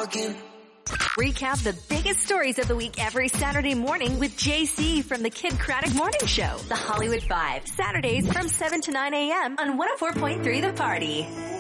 Recap the biggest stories of the week every Saturday morning with JC from the Kid Craddock Morning Show. The Hollywood Five. Saturdays from 7 to 9 a.m. on 104.3 The Party.